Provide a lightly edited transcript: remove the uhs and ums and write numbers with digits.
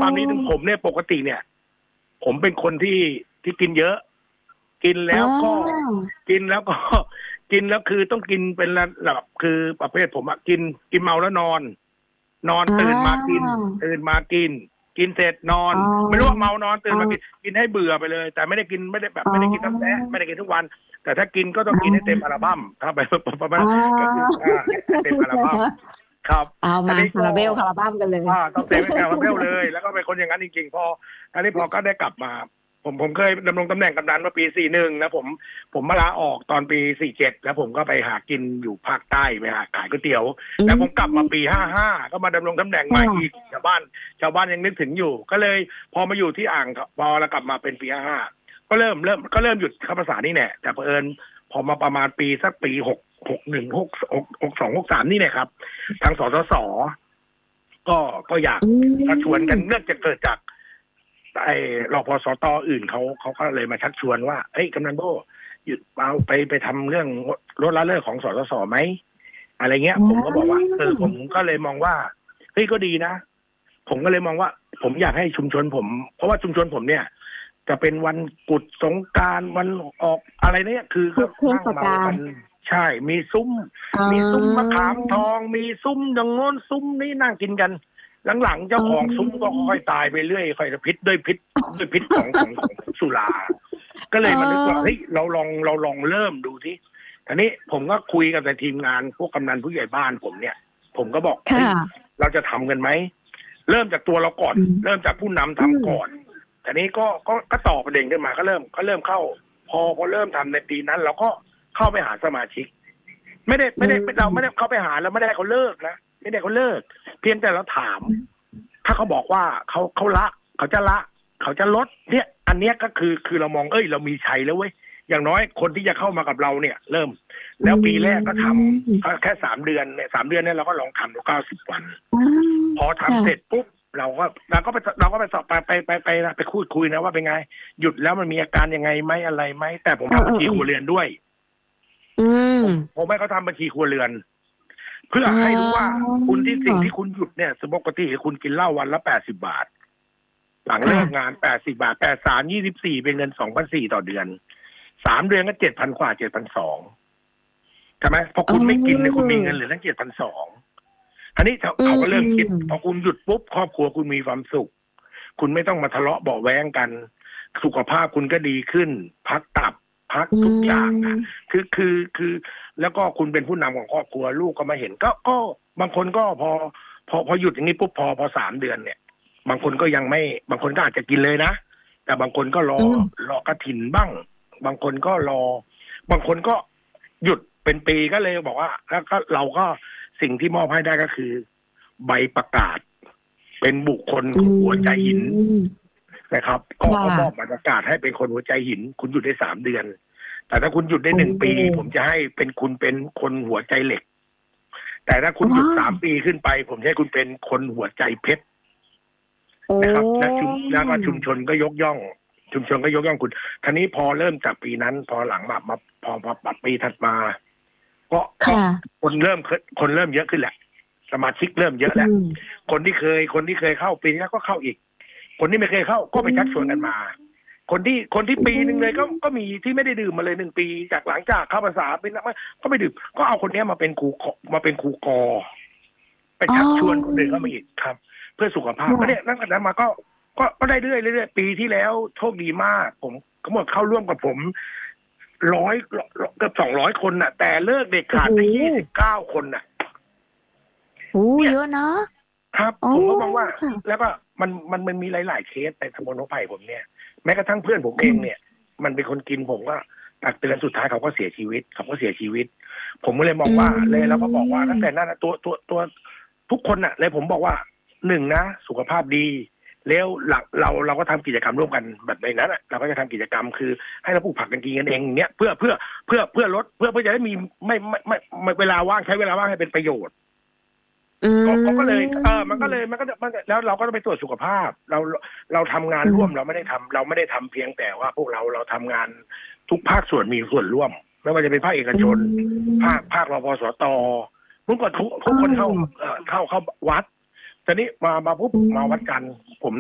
ความนี้ถึงผมเนี่ยปกติเนี่ยผมเป็นคนที่กินเยอะกินแล้วก็กินแล้วก็กินแล้วคือต้องกินเป็นระดับคือประเภทผมอะกินเมาแล้วนอนตื่นมากินกินเสร็จนอนไม่รู้ว่าเมานอนตื่นมากินให้เบื่อไปเลยแต่ไม่ได้กินไม่ได้แบบไม่ได้กินทั้งแท้ไม่ได้กินทุกวันแต่ถ้ากินก็ต้องกินให้เต็มอัลบั้มถ้าไปประมาณก็คือเต็มอัลบั้มครับเอามาคาราเบลคาราบั้มกันเลยต้องเต็มคาราเบลเลยแล้วก็เป็นคนอย่างนั้นจริงๆพออันนี้พอก็ได้กลับมาผมเคยดำรงตำแหน่งกำนันเมื่อปี41แล้วผมมาลาออกตอนปี47แล้วผมก็ไปหากินอยู่ภาคใต้ไปหาขายก๋วยเตี๋ยวแล้วผมกลับมาปี55ก็มาดำรงตำแหน่งใหม่อีกชาวบ้านยังนึกถึงอยู่ก็เลยพอมาอยู่ที่อ่างพอแล้วกลับมาเป็นปี55ก็เริ่มหยุดข้าภาษานี่แหละแต่เผอิญพอมาประมาณปีสักปี61 62 63นี่เนี่ยครับทางสสสก็อยากชักชวนกันเนื่องจากเกิดจากไอ้รพสตอื่นเขาก็เลยมาชักชวนว่าเอ้ยกำนันโบหยุดเอาไปทำเรื่องลดละเลิกของสสสไหมอะไรเงี้ยผมก็บอกว่าผมก็เลยมองว่าเฮ้ยก็ดีนะผมก็เลยมองว่าผมอยากให้ชุมชนผมเพราะว่าชุมชนผมเนี่ยจะเป็นวันกุดสงกรานต์วันออกอะไรเนี่ยคือก็นั่งเมากันใช่มีซุ้มมะขามทองมีซุ้มอย่างโน้นซุ้มนี้นั่งกินกันหลังๆเจ้าของซุ้มก็ค่อยตายไปเรื่อยค่อยพิษด้วยพิษของสุราก็เลยมานึกว่าเฮ้ยเราลองเริ่มดูที่ทีนี้ผมก็คุยกับในทีมงานพวกกำนันผู้ใหญ่บ้านผมเนี่ยผมก็บอกเราจะทำกันไหมเริ่มจากตัวเราก่อนเริ่มจากผู้นำทำก่อนทีนี้ก็ต่อประเด็นขึ้นมาก็เริ่มเข้าพอเริ่มทำในปีนั้นเราก็เข้าไปหาสมาชิกไม่ได้เราไม่ได้เข้าไปหาแล้วไม่ได้เขาเลิกนะไม่ได้เขาเลิกเพียงแต่เราถามถ้าเขาบอกว่าเขาละเขาจะลดเนี่ยอันเนี้ยก็คือเรามองเรามีชัยแล้วเว้ยอย่างน้อยคนที่จะเข้ามากับเราเนี่ยเริ่มแล้วปีแรกก็ทำแค่3 เดือนเนี่ย3 เดือนเนี่ยเราก็ลองทำ90 วันพอทำเสร็จปุ๊บเราก็ไปคุยนะว่าเป็นไงหยุดแล้วมันมีอาการยังไงไหมอะไรไหมแต่ผมทำบัญชีครัวเรือนด้วยผมให้เขาทำบัญชีครัวเรือนเพื่อให้รู้ว่าคุณสิ่งที่คุณหยุดเนี่ยสมมติปกติคุณกินเหล้าวันละ80 บาทหลังเลิกงาน80 บาท83 24เป็นเงิน 2,400 ต่อเดือน3 เดือนก็ 7,000 กว่า 7,200ใช่ไหมพอคุณไม่กินเนี่ยคุณมีเงินเหลือทั้ง 7,200อันนี้เขาก็เริ่มคิดพอคุณหยุดปุ๊บครอบครัวคุณมีความสุขคุณไม่ต้องมาทะเลาะเบาะแว้งกันสุขภาพคุณก็ดีขึ้นพักตับพักทุกอย่างนะคือแล้วก็คุณเป็นผู้นำของครอบครัวลูกก็มาเห็นก็บางคนก็พอหยุดอย่างนี้ปุ๊บพอ3 เดือนเนี่ยบางคนก็ยังไม่บางคนก็อาจจะกินเลยนะแต่บางคนก็รอกฐินบ้างบางคนก็บางคนก็หยุดเป็นปีก็เลยบอกว่าแล้วก็เราก็สิ่งที่มอบให้ได้ก็คือใบประกาศเป็นบุคคลหัวใจหินนะครับก็มอบประกาศให้เป็นคนหัวใจหินคุณหยุดได้3 เดือนแต่ถ้าคุณหยุดได้1 ปีผมจะให้เป็นคุณเป็นคนหัวใจเหล็กแต่ถ้าคุณหยุด3 ปีขึ้นไปผมจะให้คุณเป็นคนหัวใจเพชรนะครับแล้วก็ชุมชนก็ยกย่องคุณทีนี้พอเริ่มจากปีนั้นพอหลังมาพอปีถัดมาก็คนเริ่มเยอะขึ้นแหละสมาชิกเริ่มเยอะแล้วคนที่เคยเข้าปีนี้ก็เข้าอีกคนที่ไม่เคยเข้าก็ไปชักชวนกันมาคนที่ปีนึงเลยก็มีที่ไม่ได้ดื่มมาเลย1 ปีจากหลังจากเข้าภาษาเป็นก็ไม่ดื่มก็เอาคนนี้มาเป็นครูกอไปชักชวนคนอื่นเข้ามาอีกครับเพื่อสุขภาพก็เนี่ยตั้งแต่นั้นมาก็ได้เรื่อยปีที่แล้วโชคดีมากผมทั้งหมดเข้าร่วมกับผมเกือบ200 คนน่ะแต่เลิกเด็กขาดได้29 คนน่ะเยอะนะครับผมก็มองว่าแล้วก็มันมีหลายๆเคสในตำบลหนองไผ่ผมเนี่ยแม้กระทั่งเพื่อนผมเองเนี่ยมันเป็นคนกินผมก็ตักเตือนสุดท้ายเขาก็เสียชีวิตผมก็เลยมองว่าเลยแล้วก็บอกว่าตั้งแต่นั้นตัวทุกคนน่ะเลยผมบอกว่า1นะสุขภาพดีแล้วหลักเราก็ทำกิจกรรมร่วมกันแบบในนั้นเราก็จะทำกิจกรรมคือให้เราปลูกผักกันกินกันเองเนี้ยเพื่อลดเพื่อจะได้มีไม่เวลาว่างใช้เวลาว่างให้เป็นประโยชน์ก็เลยมันก็แล้วเราก็ต้องไปตรวจสุขภาพเราทำงานร่วมเราไม่ได้ทำเพียงแต่ว่าพวกเราทำงานทุกภาคส่วนมีส่วนร่วมไม่ว่าจะเป็นภาคเอกชนภาครพสตเมื่อก่อนทุกคนเข้าวัดตอนนี้มาปุ๊บมาวัดกันผม